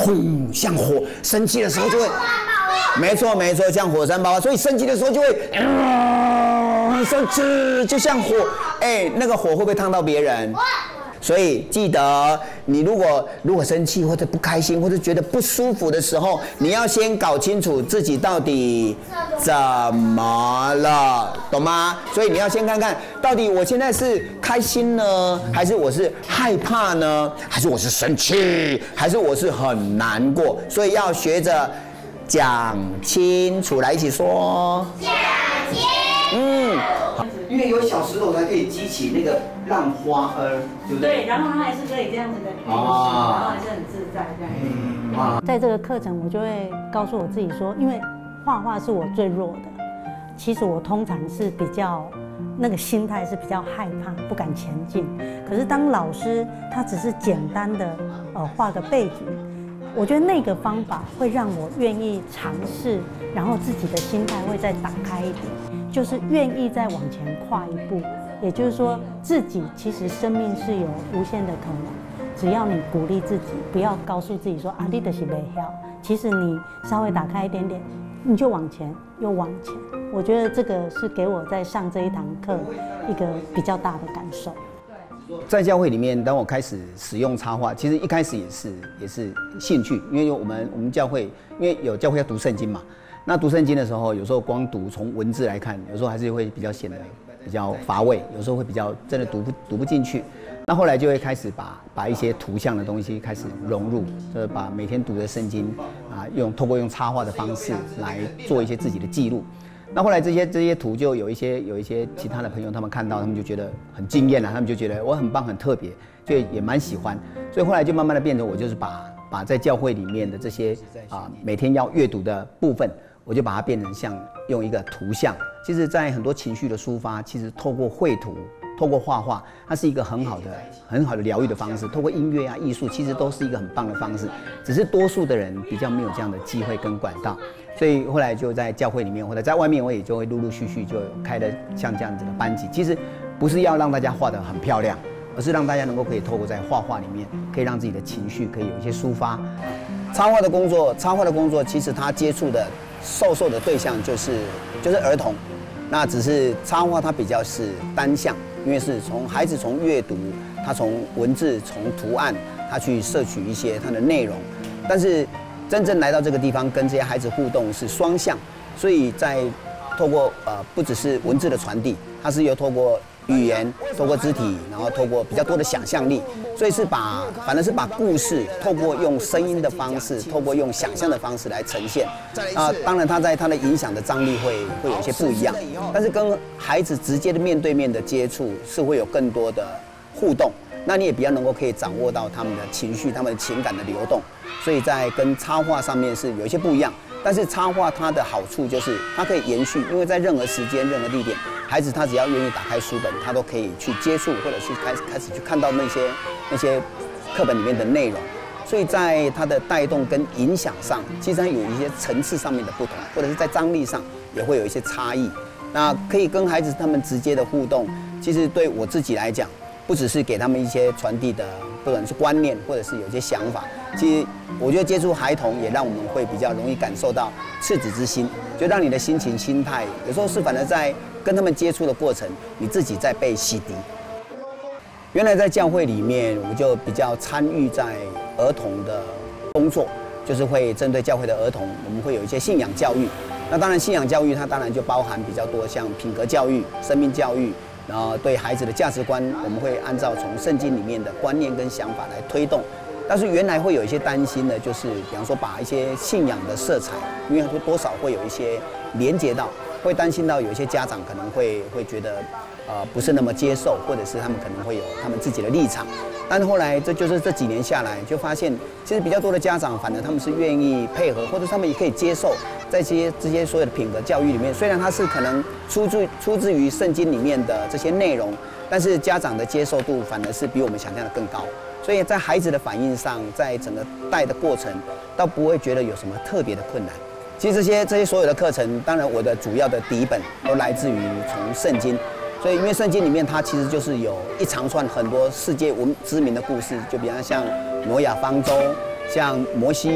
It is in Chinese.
轰，像火，生气的时候就会，没错，像火山爆发，所以生气的时候就会，生气就像火，那个火会不会烫到别人？所以记得，你如果生气或者不开心或者觉得不舒服的时候，你要先搞清楚自己到底怎么了，懂吗？所以你要先看看，到底我现在是开心呢，还是我是害怕呢，还是我是生气，还是我是很难过？所以要学着讲清楚，来一起说。讲清楚。因为有小石头才可以激起那个浪花对不对？ 对，然后它还是可以这样子的运行，然后还是很自在这样。在这个课程，我就会告诉我自己说，因为画画是我最弱的，其实我通常是比较那个心态是比较害怕，不敢前进。可是当老师他只是简单的画个背景，我觉得那个方法会让我愿意尝试，然后自己的心态会再打开一点。就是愿意再往前跨一步，也就是说，自己其实生命是有无限的可能，只要你鼓励自己，不要告诉自己说你就是不会，其实你稍微打开一点点，你就往前，又往前。我觉得这个是给我在上这一堂课一个比较大的感受。 在教会里面，当我开始使用插画，其实一开始也是兴趣，因为我们教会，因为有教会要读圣经嘛。那读圣经的时候，有时候光读从文字来看，有时候还是会比较显得比较乏味，有时候会比较真的读不进去。那后来就会开始把一些图像的东西开始融入，就是把每天读的圣经透过用插画的方式来做一些自己的记录。那后来这些图就有一些其他的朋友他们看到，他们就觉得很惊艳他们就觉得我很棒很特别，就也蛮喜欢。所以后来就慢慢的变成我就是把在教会里面的这些每天要阅读的部分。我就把它变成像用一个图像，其实在很多情绪的抒发，其实透过绘图，透过画画，它是一个很好的疗愈的方式。透过音乐艺术，其实都是一个很棒的方式。只是多数的人比较没有这样的机会跟管道，所以后来就在教会里面或者在外面，我也就会陆陆续续就开了像这样子的班级。其实不是要让大家画得很漂亮，而是让大家能够可以透过在画画里面，可以让自己的情绪可以有一些抒发。插画的工作，其实他接触的受的对象就是儿童，那只是插画它比较是单向，因为是孩子从阅读，他从文字从图案，他去摄取一些它的内容，但是真正来到这个地方跟这些孩子互动是双向，所以在透过不只是文字的传递，它是由透过语言，透过肢体，然后透过比较多的想象力，所以反而是把故事透过用声音的方式，透过用想象的方式来呈现。当然它在它的影响的张力会有一些不一样，但是跟孩子直接的面对面的接触是会有更多的互动，那你也比较能够可以掌握到他们的情绪、他们的情感的流动，所以在跟插画上面是有一些不一样。但是插画它的好处就是它可以延续，因为在任何时间、任何地点，孩子他只要愿意打开书本，他都可以去接触，或者是开始去看到那些课本里面的内容。所以在它的带动跟影响上，其实有一些层次上面的不同，或者是在张力上也会有一些差异。那可以跟孩子他们直接的互动，其实对我自己来讲，不只是给他们一些传递的，不管是观念或者是有一些想法。其实我觉得接触孩童也让我们会比较容易感受到赤子之心，就让你的心情、心态，有时候是反而在跟他们接触的过程，你自己在被洗涤。原来在教会里面，我就比较参与在儿童的工作，就是会针对教会的儿童，我们会有一些信仰教育。那当然，信仰教育它当然就包含比较多像品格教育、生命教育。然后对孩子的价值观，我们会按照从圣经里面的观念跟想法来推动。但是原来会有一些担心的，就是比方说把一些信仰的色彩，因为多少会有一些连结到，会担心到有一些家长可能会觉得不是那么接受，或者是他们可能会有他们自己的立场。但是后来这几年下来，就发现其实比较多的家长，反正他们是愿意配合，或者他们也可以接受。在这些所有的品格教育里面，虽然它是可能出自于圣经里面的这些内容，但是家长的接受度反而是比我们想象的更高。所以在孩子的反应上，在整个带的过程，倒不会觉得有什么特别的困难。其实这些所有的课程，当然我的主要的底本都来自于从圣经，所以因为圣经里面它其实就是有一长串很多世界知名的故事，就比方像挪亚方舟，像摩西。